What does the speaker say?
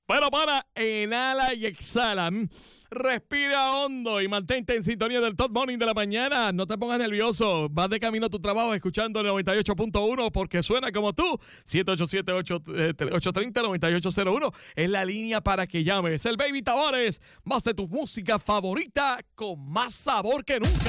Para, inhala y exhala. Respira hondo y mantente en sintonía del Top Morning de la mañana. No te pongas nervioso. Vas de camino a tu trabajo escuchando el 98.1 porque suena como tú. 787-830-9801 es la línea para que llames. El Baby Tavares, más de tu música favorita con más sabor que nunca.